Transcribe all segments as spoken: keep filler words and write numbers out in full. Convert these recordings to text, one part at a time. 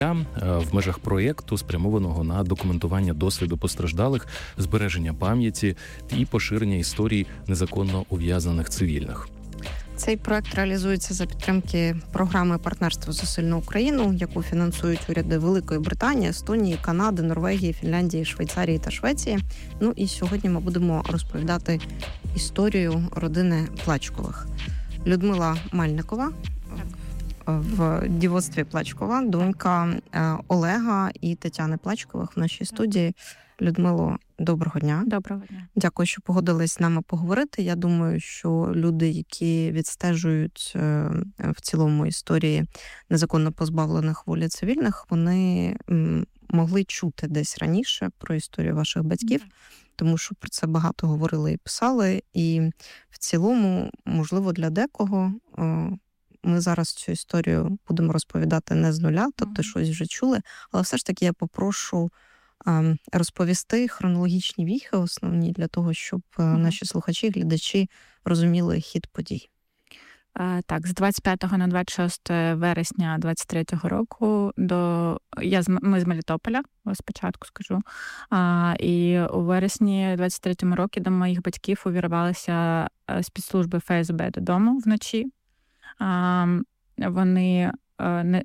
в межах проєкту, спрямованого на документування досвіду постраждалих, збереження пам'яті і поширення історій незаконно ув'язнених цивільних. Цей проект реалізується за підтримки програми «Партнерство за сильну Україну», яку фінансують уряди Великої Британії, Естонії, Канади, Норвегії, Фінляндії, Швейцарії та Швеції. Ну і сьогодні ми будемо розповідати історію родини Плачкових. Людмила Мельникова, в дівоцтві Плачкова, донька Олега і Тетяни Плачкових в нашій студії. Людмило, доброго дня. Доброго дня. Дякую, що погодились з нами поговорити. Я думаю, що люди, які відстежують в цілому історії незаконно позбавлених волі цивільних, вони могли чути десь раніше про історію ваших батьків, тому що про це багато говорили і писали. І в цілому, можливо, для декого ми зараз цю історію будемо розповідати не з нуля, тобто щось вже чули, але все ж таки я попрошу розповісти хронологічні віхи основні для того, щоб mm-hmm. наші слухачі, глядачі розуміли хід подій. Так, з двадцять п'ятого на двадцять шосте вересня двадцять третього року до я з ми з Мелітополя, спочатку скажу. А, і у вересні двадцять третьому році до моїх батьків увірвалися спецслужби еф ес бе додому вночі. А, вони не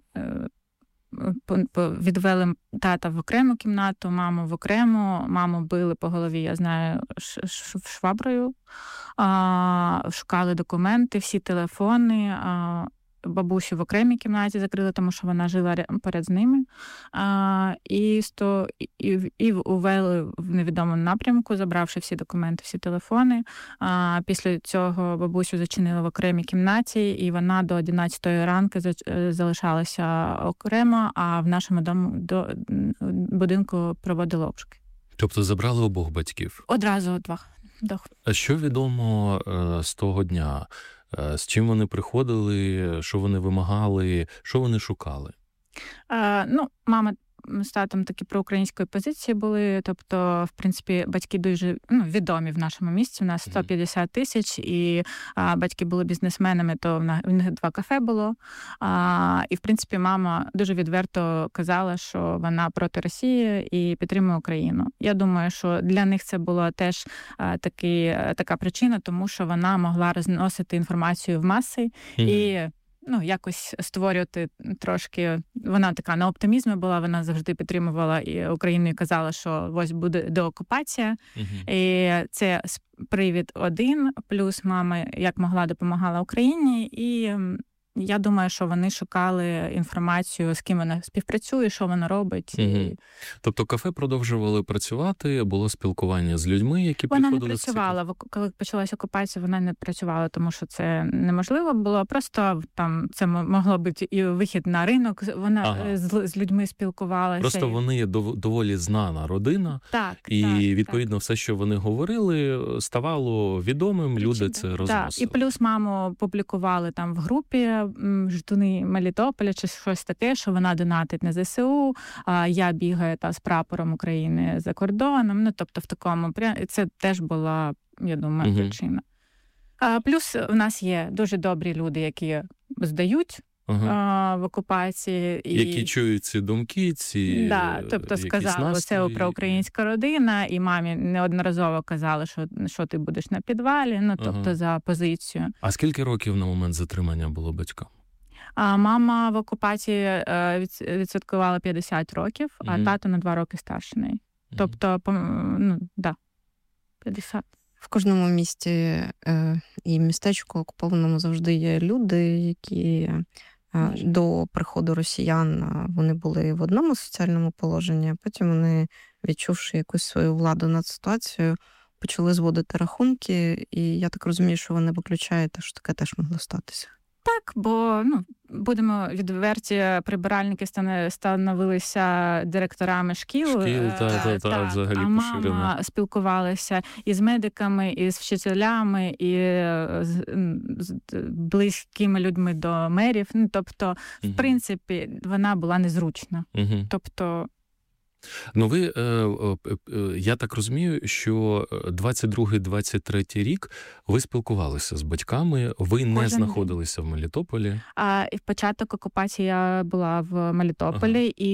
відвели тата в окрему кімнату, маму в окрему, маму били по голові, я знаю, шваброю, шукали документи, всі телефони, бабусю в окремій кімнаті закрили, тому що вона жила поряд з ними, і, сто, і, і увели в невідомому напрямку, забравши всі документи, всі телефони. Після цього бабусю зачинили в окремій кімнаті, і вона до одинадцятої ранку залишалася окремо, а в нашому дому, до, будинку проводили обшуки. Тобто забрали обох батьків? Одразу двох. А що відомо з того дня? З чим вони приходили, що вони вимагали, що вони шукали? А, ну, мама з татом такі проукраїнської позиції були, тобто, в принципі, батьки дуже ну, відомі в нашому місті, у нас сто п'ятдесят тисяч, і а, батьки були бізнесменами, то в них два кафе було. А, і, в принципі, мама дуже відверто казала, що вона проти Росії і підтримує Україну. Я думаю, що для них це була теж а, таки, така причина, тому що вона могла розносити інформацію в маси mm-hmm. і ну, якось створювати трошки, вона така на оптимізмі була, вона завжди підтримувала і Україну і казала, що ось буде деокупація. Uh-huh. І це привід один, плюс мама як могла допомагала Україні, і я думаю, що вони шукали інформацію, з ким вона співпрацює, що вона робить. Угу. І... Тобто кафе продовжували працювати, було спілкування з людьми, які вона приходили? Вона не працювала. Коли почалася окупація, вона не працювала, тому що це неможливо було. Просто там це могло бути і вихід на ринок, вона ага. з, з людьми спілкувалася. Просто вони є доволі знана родина. Так, і, так, відповідно, так. все, що вони говорили, ставало відомим, люди це розносили. Так, і плюс маму публікували там в групі ждуни Мелітополя чи щось таке, що вона донатить на зе се у, а я бігаю та з прапором України за кордоном. Ну, тобто в такому, це теж була, я думаю, угу. причина. А, плюс у нас є дуже добрі люди, які здають ага. а, в окупації. І... Які чують ці думки, ці да, тобто сказали, це проукраїнська родина, і мамі неодноразово казали, що, що ти будеш на підвалі, ну, тобто ага. за позицію. А скільки років на момент затримання було батькам? А мама в окупації відсвяткувала п'ятдесят років, mm-hmm. а тато на два роки старший неї. Mm-hmm. Тобто, ну, да, п'ятдесят. В кожному місті е, і містечку окупованому завжди є люди, які е, до приходу росіян вони були в одному соціальному положенні, а потім вони, відчувши якусь свою владу над ситуацією, почали зводити рахунки, і я так розумію, що ви не виключаєте, що таке теж могло статися. Так, бо, ну, будемо відверті, прибиральники становилися директорами шкіл. Шкіл, та, та, та, та, взагалі а поширено. Мама спілкувалася і з медиками, і з вчителями, і з, з близькими людьми до мерів. Ну, тобто, угу. в принципі, вона була незручна. Угу. Тобто, Ну, ви, я так розумію, що двадцять другий - двадцять третій рік ви спілкувалися з батьками, ви не Кожен знаходилися в Мелітополі. А, і в початок окупації я була в Мелітополі, ага. і